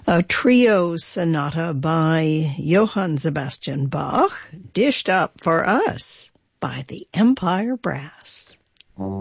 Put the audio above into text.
A trio sonata by Johann Sebastian Bach, dished up for us by the Empire Brass.